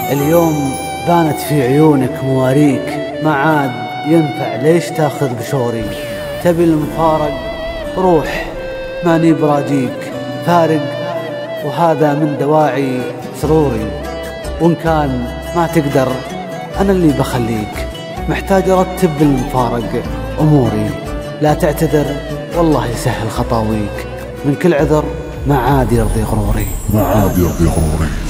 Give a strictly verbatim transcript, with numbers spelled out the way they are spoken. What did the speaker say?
اليوم بانت في عيونك مواريك، ما عاد ينفع ليش تاخذ بشوري. تبي المفارق روح، ماني براجيك، فارق وهذا من دواعي سروري. وإن كان ما تقدر أنا اللي بخليك، محتاج أرتب بالمفارق أموري. لا تعتذر والله يسهل خطاويك، من كل عذر ما عاد يرضي غروري، ما عاد يرضي غروري.